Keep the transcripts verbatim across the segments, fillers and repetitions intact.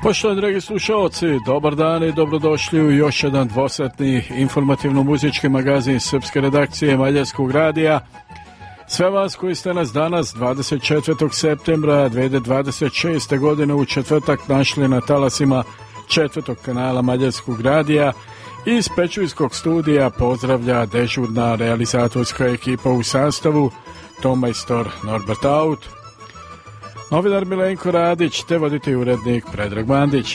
Poštovani dragi slušalci, dobar dan i dobrodošli u još jedan dvosatni informativno-muzički magazin srpske redakcije Mađarskog radija. Sve vas koji ste nas danas dvadeset četvrtog septembra dve hiljade dvadeset šeste. godine u četvrtak našli na talasima četvrtog kanala Mađarskog radija, iz Pečujskog studija pozdravlja dežurna realizatorska ekipa u sastavu tonmajstor Norbert Aut, novinar Milenko Radić te voditelj urednik Predrag Mandić.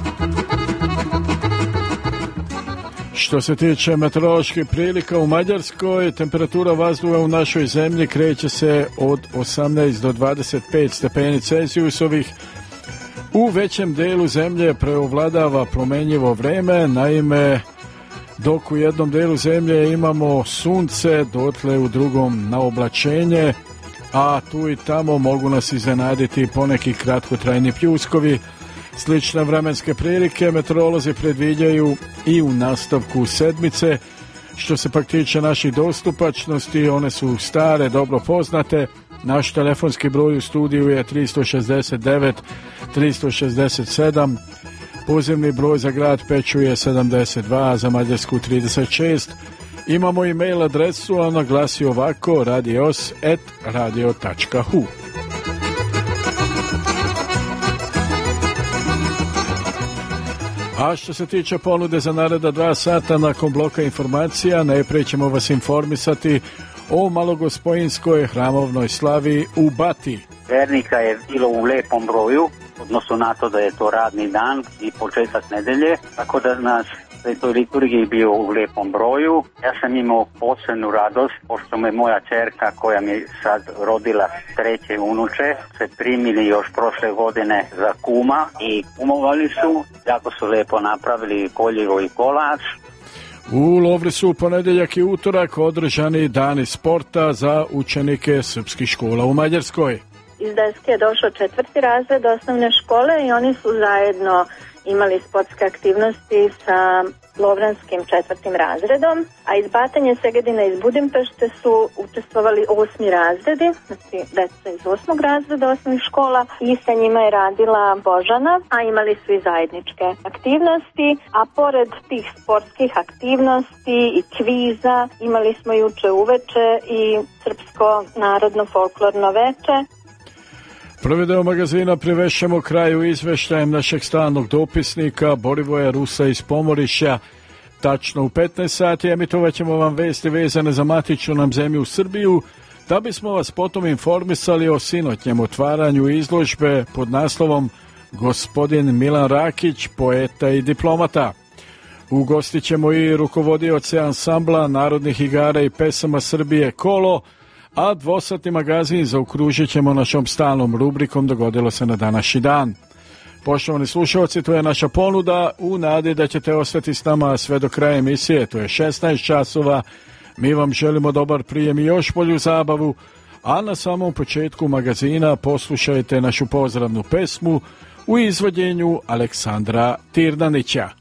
Što se tiče meteoroloških prilika u Mađarskoj, temperatura vazduha u našoj zemlji kreće se od osamnaest do dvadeset pet stepeni Celzijusovih. U većem delu zemlje preovladava promenljivo vreme, naime, dok u jednom delu zemlje imamo sunce, dotle u drugom na oblačenje, a tu i tamo mogu nas iznenaditi poneki kratkotrajni pljuskovi. Slične vremenske prilike meteorolozi predviđaju i u nastavku sedmice. Što se pak tiče naših dostupačnosti, one su stare, dobro poznate. Naš telefonski broj u studiju je tri šest devet tri šest sedam, pozivni broj za grad Pečuj je sedamdeset dva, za Mađarsku trideset šest. Imamo i mail adresu, a ona glasi ovako: radios at radio tačka hu. A što se tiče ponude za naredna dva sata nakon bloka informacija, najprije ćemo vas informisati o Malogospojinskoj hramovnoj slavi u Bati. Vernika je bilo u lepom broju, odnosno na to da je to radni dan i početak nedelje, tako da nas da je to liturgiji bio u lepom broju. Ja sam imao posebnu radost, pošto me moja čerka, koja mi sad rodila treće unuče, se primili još prošle godine za kuma i kumovali su, jako su lepo napravili koljevo i kolač. U Lovri su u ponedeljak i utorak održani dani sporta za učenike srpskih škola u Mađarskoj. Iz deske je došao četvrti razred osnovne škole i oni su zajedno imali sportske aktivnosti sa Lovranskim četvrtim razredom, a iz Batanje, Segedina iz Budimpešte su učestvovali osmi razredi, znači deca iz osmog razreda osnovnih škola, i sa njima je radila Božana, a imali su i zajedničke aktivnosti, a pored tih sportskih aktivnosti i kviza imali smo juče uveče i srpsko narodno folklorno veče. Prvi deo magazina privešćemo kraju izveštajem našeg stalnog dopisnika Borivoja Rusa iz Pomorišća. Tačno u petnaest sati emitovat ćemo vam vesti vezane za matičnu nam zemlju Srbiju, da bismo vas potom informisali o sinoćnjem otvaranju izložbe pod naslovom Gospodin Milan Rakić, poeta i diplomata. Ugostit ćemo i rukovodioce ansambla narodnih igara i pesama Srbije Kolo, a dvosatni magazin zaokružit ćemo našom stalnom rubrikom Dogodilo se na današnji dan. Poštovani slušalci, to je naša ponuda u nadi da ćete ostati s nama sve do kraja emisije. To je šesnaest časova. Mi vam želimo dobar prijem i još bolju zabavu, a na samom početku magazina poslušajte našu pozdravnu pesmu u izvođenju Aleksandra Tirnanića.